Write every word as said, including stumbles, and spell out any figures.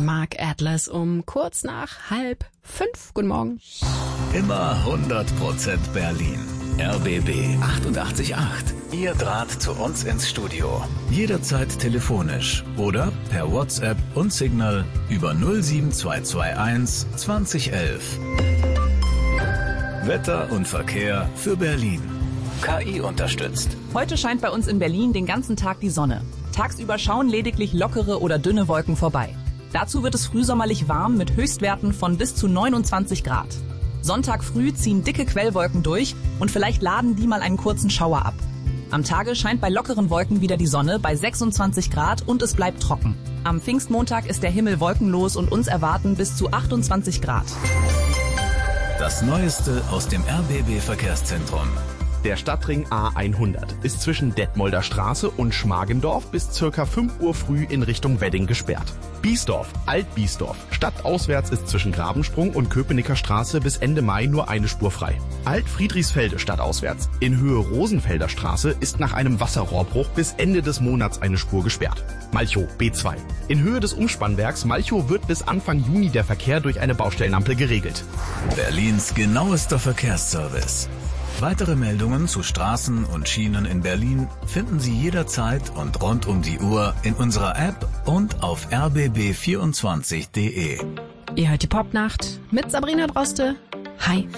Mark Atlas um kurz nach halb fünf. Guten Morgen. Immer hundert Prozent Berlin. R B B achtundachtzig Komma acht. Ihr Draht zu uns ins Studio. Jederzeit telefonisch oder per WhatsApp und Signal über null sieben zwei zwei eins zwanzig elf. Wetter und Verkehr für Berlin. K I unterstützt. Heute scheint bei uns in Berlin den ganzen Tag die Sonne. Tagsüber schauen lediglich lockere oder dünne Wolken vorbei. Dazu wird es frühsommerlich warm mit Höchstwerten von bis zu neunundzwanzig Grad. Sonntag früh ziehen dicke Quellwolken durch und vielleicht laden die mal einen kurzen Schauer ab. Am Tage scheint bei lockeren Wolken wieder die Sonne bei sechsundzwanzig Grad und es bleibt trocken. Am Pfingstmontag ist der Himmel wolkenlos und uns erwarten bis zu achtundzwanzig Grad. Das Neueste aus dem R B B-Verkehrszentrum. Der Stadtring A hundert ist zwischen Detmolder Straße und Schmargendorf bis circa fünf Uhr früh in Richtung Wedding gesperrt. Biesdorf, Alt-Biesdorf, stadtauswärts ist zwischen Grabensprung und Köpenicker Straße bis Ende Mai nur eine Spur frei. Alt-Friedrichsfelde stadtauswärts in Höhe Rosenfelder Straße ist nach einem Wasserrohrbruch bis Ende des Monats eine Spur gesperrt. Malchow, B zwei. In Höhe des Umspannwerks Malchow wird bis Anfang Juni der Verkehr durch eine Baustellenampel geregelt. Berlins genauester Verkehrsservice. Weitere Meldungen zu Straßen und Schienen in Berlin finden Sie jederzeit und rund um die Uhr in unserer App und auf r b b vierundzwanzig punkt d e. Ihr hört die Popnacht mit Sabrina Droste. Hi.